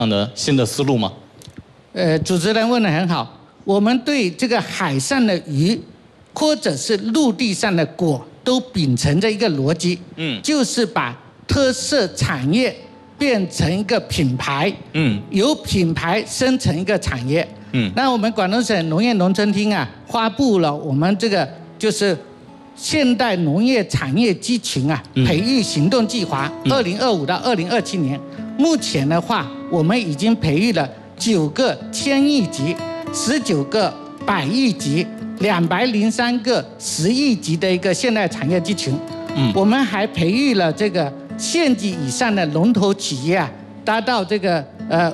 样的新的思路吗？ 主持人问得很好，我们对这个海上的鱼，或者是陆地上的果，都秉承着一个逻辑，就是把特色产业变成一个品牌，由品牌生成一个产业，那我们广东省农业农村厅啊，发布了我们这个就是现代农业产业基群啊，培育行动计划，2025到2027年，目前的话，我们已经培育了9个1000亿级、19个100亿级、203个10亿级的一个现代产业基群。我们还培育了这个县级以上的龙头企业啊，达到这个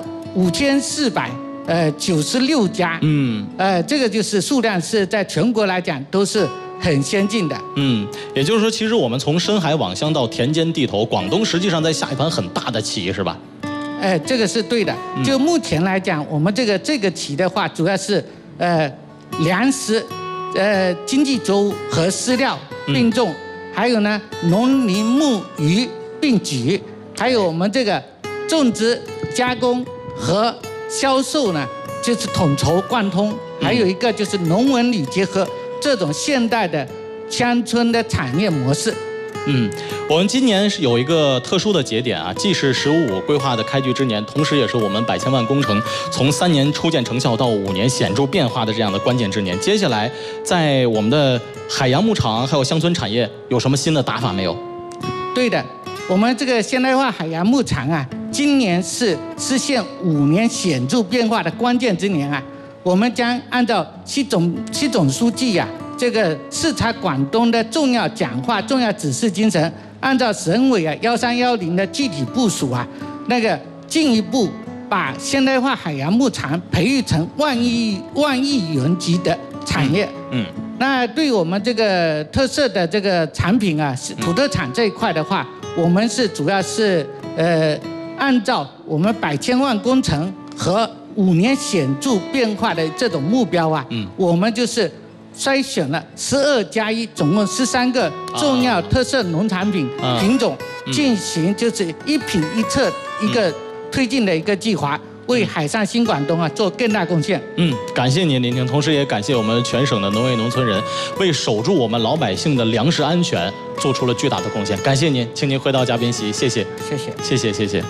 5496家。这个就是数量是在全国来讲都是很先进的。 也就是说，其实我们从深海网乡到田间地头，广东实际上在下一盘很大的棋，是吧？ 这个是对的。就目前来讲，我们这个棋的话，主要是粮食、经济作物和饲料并种，还有呢农林牧渔并举，还有我们这个种植、加工和销售呢，就是统筹贯通，还有一个就是农文旅结合这种现代的乡村的产业模式。 我们今年是有一个特殊的节点啊，既是“15+5”规划的开局之年，同时也是我们100千万工程从3年初见成效到5年显著变化的这样的关键之年。接下来，在我们的海洋牧场还有乡村产业有什么新的打法没有？ 对的，我们这个现代化海洋牧场啊，今年是实现5年显著变化的关键之年啊。我们将按照习总书记啊这个视察广东的重要讲话、重要指示精神，按照省委啊1310的具体部署啊，那个进一步把现代化海洋牧场培育成万亿元级的产业。那对我们这个特色的这个产品啊，土特产这一块的话，我们是主要是按照我们100千万工程和5年显著变化的这种目标啊，我们就是筛选了12+1，总共13个重要特色农产品品种，进行就是一品一策一个推进的一个计划，为海上新广东啊做更大贡献。 感谢您，林婷，同时也感谢我们全省的农业农村人，为守住我们老百姓的粮食安全做出了巨大的贡献。感谢您，请您回到嘉宾席，谢谢，谢谢。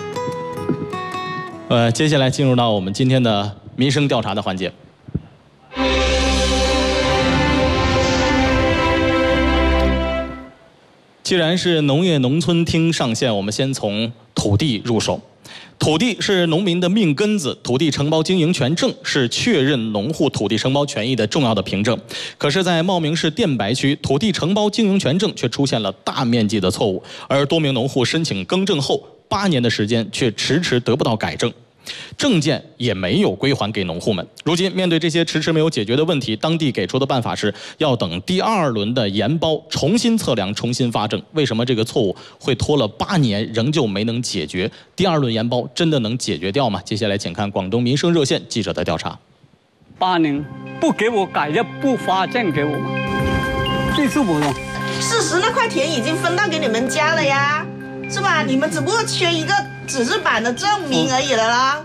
接下来进入到我们今天的民生调查的环节。既然是农业农村厅上线，我们先从土地入手。土地是农民的命根子，土地承包经营权证是确认农户土地承包权益的重要的凭证。可是，在茂名市电白区，土地承包经营权证却出现了大面积的错误，而多名农户申请更正后8年的时间，却迟迟得不到改正。证件也没有归还给农户们。如今面对这些迟迟没有解决的问题，当地给出的办法是要等第2轮的研包重新测量、重新发证。为什么这个错误会拖了8年，仍旧没能解决？第2轮研包真的能解决掉吗？接下来请看广东民生热线记者的调查。 8年不给我改就不发证给我吗？这是不用。 事实那块田已经分到给你们家了呀，是吧？你们只不过缺一个纸质版的证明而已了啦。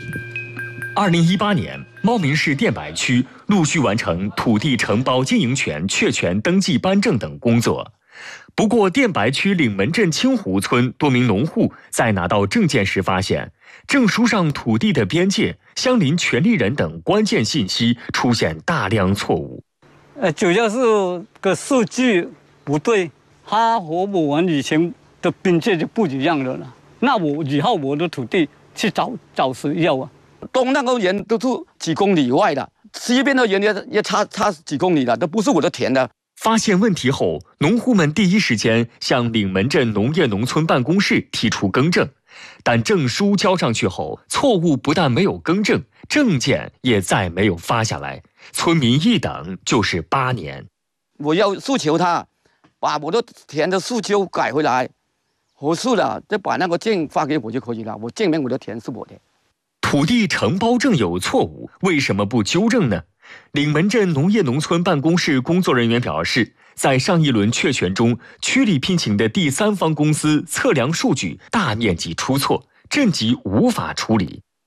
2018年，茂名市电白区陆续完成土地承包经营权确权登记颁证等工作。不过，电白区岭门镇清湖村多名农户在拿到证件时发现，证书上土地的边界、相邻权利人等关键信息出现大量错误。 主要是个数据不对，他和我们以前的边界就不一样了。那我以后我的土地去找谁要啊？ 东那个园都是几公里外的，西边的园也差几公里的，都不是我的田的。 发现问题后，农户们第一时间向岭门镇农业农村办公室提出更正，但证书交上去后，错误不但没有更正，证件也再没有发下来，村民一等就是8年。 我要诉求他把我的田的诉求改回来。合适了，再把那个证发给我就可以了。我证明我的田是我的。 土地承包证有错误，为什么不纠正呢？岭门镇农业农村办公室工作人员表示，在上一轮确权中，区里聘请的第3方公司测量数据大面积出错，镇级无法处理。